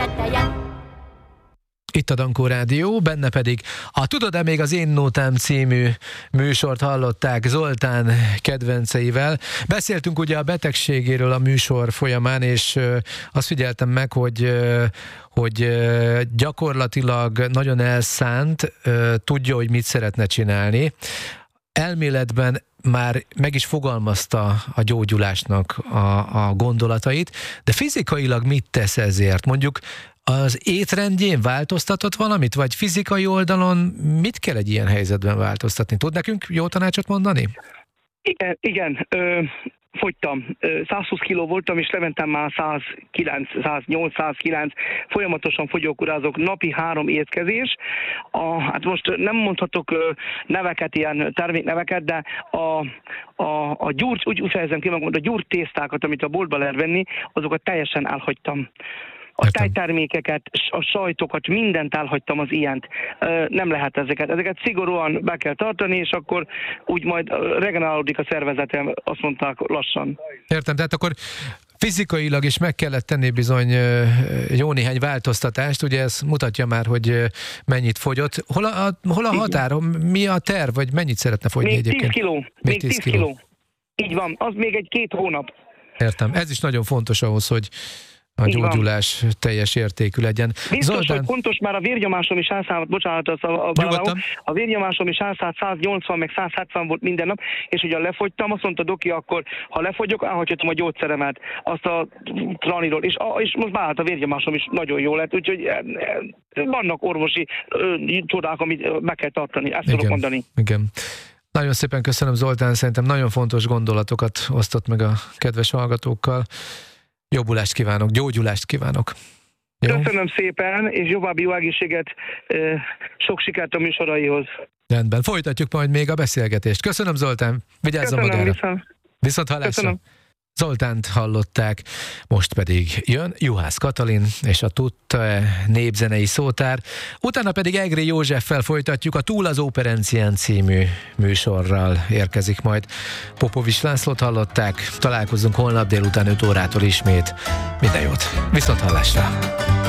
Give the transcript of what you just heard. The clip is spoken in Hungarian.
Itt a Dankó Rádió, benne pedig a Tudod-e még az Én Nótám című műsort hallották Zoltán kedvenceivel. Beszéltünk ugye a betegségéről a műsor folyamán, és azt figyeltem meg, hogy gyakorlatilag nagyon elszánt, tudja, hogy mit szeretne csinálni. Elméletben már meg is fogalmazta a gyógyulásnak a gondolatait, de fizikailag mit tesz ezért? Mondjuk az étrendjén változtatott valamit, vagy fizikai oldalon mit kell egy ilyen helyzetben változtatni? Tud nekünk jó tanácsot mondani? Igen. Fogytam. 120 kiló voltam, és lementem már 109, 108, 109. Folyamatosan fogyókurázok, napi 3 étkezés. Hát most nem mondhatok neveket, ilyen termékneveket, de a gyúrt, úgy fejezem ki magam, a gyúrt tésztákat, amit a boltban lehet venni, azokat teljesen elhagytam. A tejtermékeket, a sajtokat, mindent elhagytam az ilyent. Nem lehet ezeket szigorúan be kell tartani, és akkor úgy majd regenerálódik a szervezetem, azt mondták lassan. Értem, tehát akkor fizikailag is meg kellett tenni bizony jó néhány változtatást, ugye ez mutatja már, hogy mennyit fogyott. Hol a határ? Mi a terv, vagy mennyit szeretne fogyni még egyébként? 10 kiló. Még 10 kiló. Így van, az még egy 2 hónap. Értem, ez is nagyon fontos ahhoz, hogy a gyógyulás teljes értékű legyen. Biztos, Zoltán... hogy fontos, már a vérnyomásom is elszállt, bocsánat, a vérnyomásom is elszállt, 180, meg 170 volt minden nap, és ugye lefogytam, azt mondta Doki, akkor ha lefogyok, elhagyhatom a gyógyszeremet, azt a Traniról, és most már a vérnyomásom is nagyon jó lett, úgyhogy vannak orvosi csodák, amit meg kell tartani, ezt tudok mondani. Igen. Nagyon szépen köszönöm, Zoltán, szerintem nagyon fontos gondolatokat osztott meg a kedves hallgatókkal. Jobbulást kívánok, gyógyulást kívánok. Jó? Köszönöm szépen, és további jó egészséget, sok sikert a műsoraihoz. Rendben, folytatjuk majd még a beszélgetést. Köszönöm, Zoltán, vigyázzon magára. Viszont hallásra. Zoltánt hallották, most pedig jön Juhász Katalin és a Tudta-e népzenei szótár, utána pedig Egri Józseffel folytatjuk, a Túl az Operencián című műsorral érkezik majd. Popovics Lászlót hallották, találkozunk holnap délután 5 órától ismét. Minden jót, viszont hallásra!